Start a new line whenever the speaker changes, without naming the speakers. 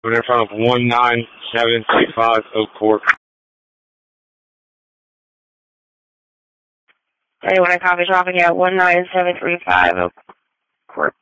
We're in front of 19735 Oak Court.
Anyone I copy traffic at 19735 Oak Court.